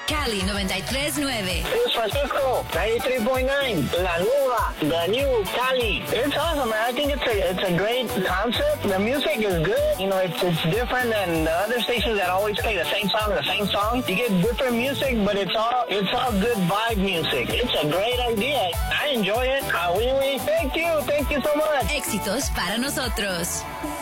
Cali 93.9. It's Francisco, 93.9. La Nueva, the new Cali. It's awesome, man. I think it's a great concept. The music is good. You know, it's different than the other stations that always play the same song. You get different music, but it's all good vibe music. It's a great idea. I enjoy it. Thank you so much. Éxitos para nosotros.